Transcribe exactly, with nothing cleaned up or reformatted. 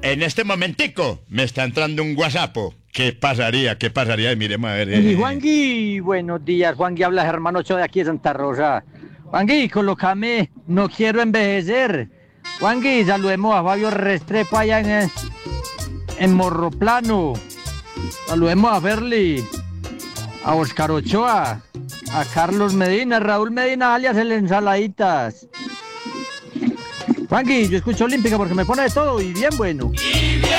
en este momentico me está entrando un WhatsApp. ¿Qué pasaría? ¿Qué pasaría? Y miremos a ver. Eh. Y Juangui, buenos días. Juangui habla Germán Ochoa de aquí de Santa Rosa. Juangui, colócame, no quiero envejecer. Juangui, saludemos a Fabio Restrepo allá en, en Morroplano. Saludemos a Ferli, a Oscar Ochoa, a Carlos Medina, Raúl Medina, alias el Ensaladitas. Juangui, yo escucho Olímpica porque me pone de todo y bien bueno.